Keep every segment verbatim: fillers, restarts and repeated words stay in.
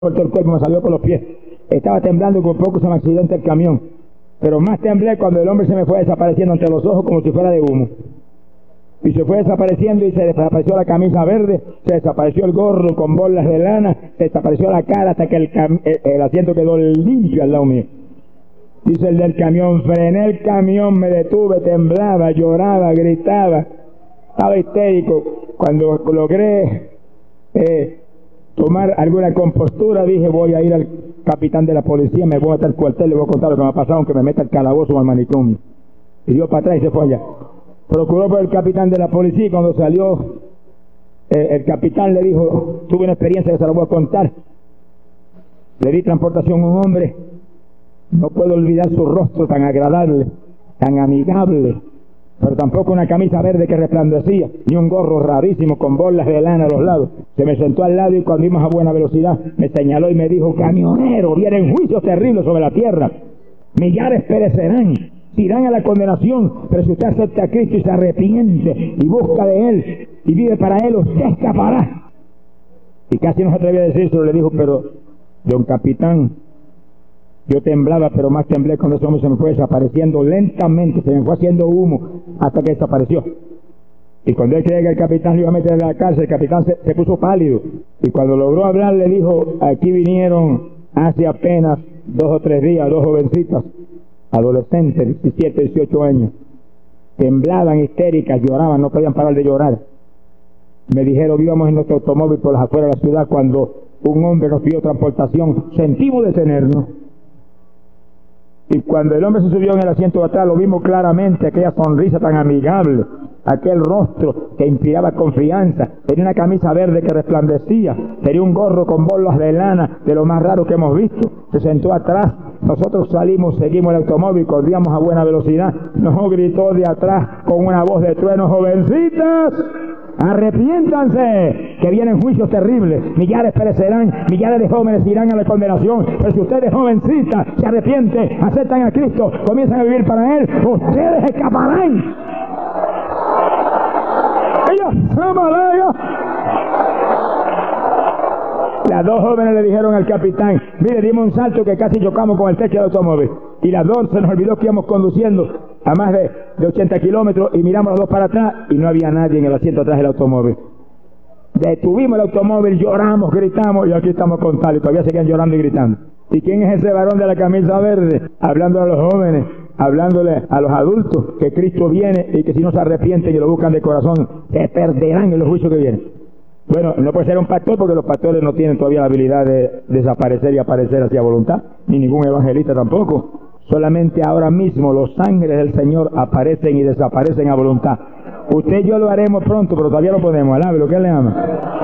el cuerpo, me salió por los pies. Estaba temblando y por poco se me accidenta el camión. Pero más temblé cuando el hombre se me fue desapareciendo entre los ojos como si fuera de humo. Y se fue desapareciendo y se desapareció la camisa verde, se desapareció el gorro con bolas de lana, se desapareció la cara hasta que el, cam el, el asiento quedó limpio al lado mío. Dice el del camión, frené el camión, me detuve, temblaba, lloraba, gritaba, estaba histérico. Cuando logré eh, tomar alguna compostura, dije, voy a ir al capitán de la policía, me voy a meter al cuartel, le voy a contar lo que me ha pasado, aunque me meta al calabozo o al manicomio. Y dio para atrás y se fue allá. Procuró por el capitán de la policía y cuando salió eh, el capitán le dijo, tuve una experiencia que se la voy a contar. Le di transportación a un hombre, no puedo olvidar su rostro tan agradable, tan amigable, pero tampoco una camisa verde que resplandecía, ni un gorro rarísimo con bolas de lana a los lados. Se me sentó al lado y cuando íbamos a buena velocidad me señaló y me dijo, camionero, vienen juicios terribles sobre la tierra, millares perecerán, irán a la condenación, pero si usted acepta a Cristo y se arrepiente y busca de Él y vive para Él, usted escapará. Y casi no se atrevía a decírselo, le dijo, pero don capitán, yo temblaba, pero más temblé cuando ese hombre se me fue desapareciendo lentamente, se me fue haciendo humo hasta que desapareció. Y cuando él creía que el capitán lo iba a meter en la cárcel, el capitán se, se puso pálido. Y cuando logró hablar, le dijo, aquí vinieron hace apenas dos o tres días, dos jovencitas, adolescentes, diecisiete, dieciocho años, temblaban, histéricas, lloraban, no podían parar de llorar. Me dijeron, íbamos en nuestro automóvil por las afueras de la ciudad cuando un hombre nos pidió transportación, sentimos detenernos. Y cuando el hombre se subió en el asiento de atrás, lo vimos claramente, aquella sonrisa tan amigable, aquel rostro que inspiraba confianza, tenía una camisa verde que resplandecía, tenía un gorro con bolas de lana, de lo más raro que hemos visto, se sentó atrás, nosotros salimos, seguimos el automóvil, corríamos a buena velocidad, nos gritó de atrás con una voz de trueno, jovencitas, arrepiéntanse, que vienen juicios terribles, millares perecerán, millares de jóvenes irán a la condenación, pero si ustedes jovencitas se arrepienten, aceptan a Cristo, comienzan a vivir para Él, ustedes escaparán. Ellos, ¡Ramalaya! Las dos jóvenes le dijeron al capitán, mire, dimos un salto que casi chocamos con el techo del automóvil. Y las dos se nos olvidó que íbamos conduciendo a más de, de ochenta kilómetros y miramos los dos para atrás y no había nadie en el asiento atrás del automóvil. Detuvimos el automóvil, lloramos, gritamos y aquí estamos con tal y todavía seguían llorando y gritando. ¿Y quién es ese varón de la camisa verde? Hablando a los jóvenes, hablándole a los adultos que Cristo viene y que si no se arrepienten y lo buscan de corazón, se perderán en los juicios que vienen. Bueno, no puede ser un pastor porque los pastores no tienen todavía la habilidad de desaparecer y aparecer hacia voluntad, ni ningún evangelista tampoco. Solamente ahora mismo los ángeles del Señor aparecen y desaparecen a voluntad. Usted y yo lo haremos pronto, pero todavía no podemos. Alabe lo que él le ama.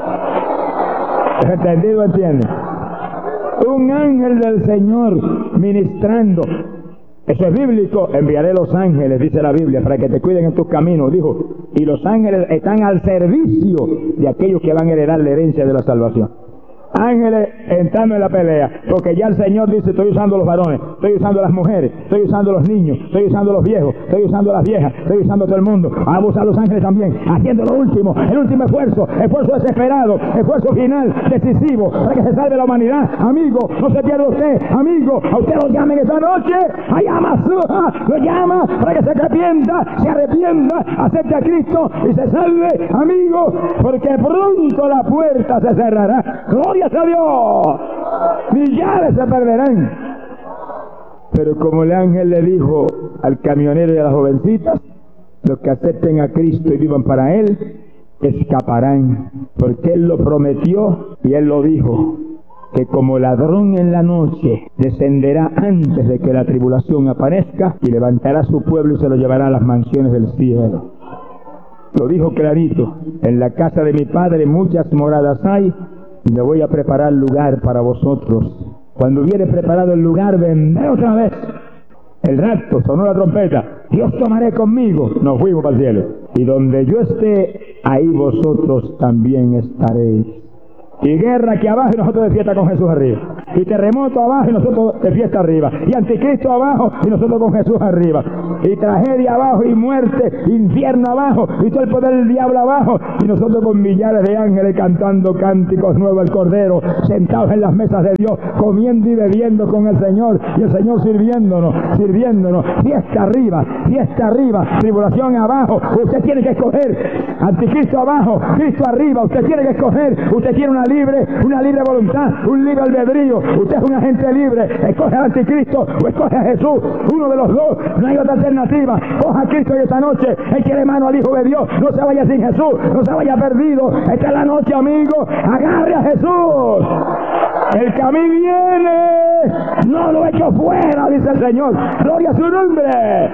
¿Entendido? ¿Entiende? Un ángel del Señor ministrando. Eso es bíblico. Enviaré los ángeles, dice la Biblia, para que te cuiden en tus caminos, dijo. Y los ángeles están al servicio de aquellos que van a heredar la herencia de la salvación. Ángeles entrando en la pelea, porque ya el Señor dice, estoy usando los varones, estoy usando las mujeres, estoy usando los niños, estoy usando los viejos, estoy usando las viejas, estoy usando todo el mundo. Vamos a usar los ángeles también, haciendo lo último, el último esfuerzo, esfuerzo desesperado, esfuerzo final, decisivo, para que se salve la humanidad. Amigo, no se pierda usted, amigo, a usted lo llamen esta noche, a Yamasuja, lo llama para que se arrepienta, se arrepienta, acepte a Cristo y se salve, amigo, porque pronto la puerta se cerrará. ¡Gloria a Dios! Millares se perderán. Pero como el ángel le dijo al camionero y a las jovencitas, los que acepten a Cristo y vivan para Él, escaparán. Porque Él lo prometió y Él lo dijo, que como ladrón en la noche descenderá antes de que la tribulación aparezca y levantará a su pueblo y se lo llevará a las mansiones del cielo. Lo dijo clarito, en la casa de mi Padre muchas moradas hay, y me voy a preparar lugar para vosotros. Cuando hubiere preparado el lugar, vendré otra vez. El rapto, sonó la trompeta. Dios tomaré conmigo. Nos fuimos para el cielo. Y donde yo esté, ahí vosotros también estaréis. Y guerra aquí abajo y nosotros de fiesta con Jesús arriba. y terremoto abajo y nosotros de fiesta arriba, y anticristo abajo y nosotros con Jesús arriba, y tragedia abajo y muerte, infierno abajo y todo el poder del diablo abajo, y nosotros con millares de ángeles cantando cánticos nuevos al Cordero, sentados en las mesas de Dios, comiendo y bebiendo con el Señor, y el Señor sirviéndonos, sirviéndonos, fiesta arriba, fiesta arriba, tribulación abajo. Usted tiene que escoger, anticristo abajo, Cristo arriba. Usted tiene que escoger, usted tiene una libre, una libre voluntad, un libre albedrío. Usted es un agente libre, escoge al anticristo o escoge a Jesús, uno de los dos, no hay otra alternativa. Coja a Cristo y esta noche, échele mano al Hijo de Dios, no se vaya sin Jesús, no se vaya perdido. Esta es la noche, amigo, agarre a Jesús. El que a mí viene, no lo echo fuera, dice el Señor. Gloria a su nombre.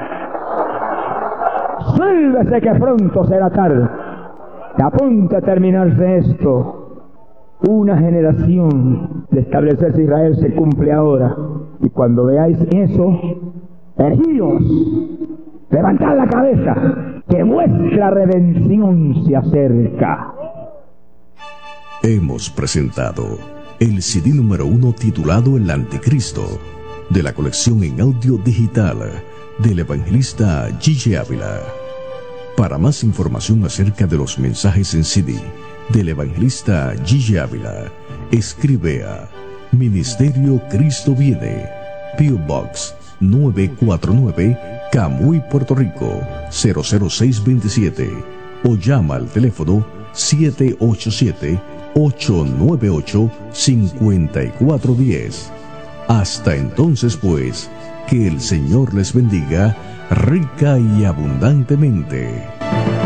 Sálvese que pronto será tarde. Que a punto de terminarse esto. Una generación de establecerse Israel se cumple ahora. Y cuando veáis eso, erguíos, levantad la cabeza, que vuestra redención se acerca. Hemos presentado el C D número uno titulado El Anticristo, de la colección en audio digital del evangelista Gigi Ávila. Para más información acerca de los mensajes en C D del evangelista Gigi Ávila, escribe a Ministerio Cristo Viene, P O Box novecientos cuarenta y nueve, Camuy, Puerto Rico cero cero seis veintisiete, o llama al teléfono siete ocho siete, ocho nueve ocho, cinco cuatro uno cero. Hasta entonces, pues, que el Señor les bendiga rica y abundantemente.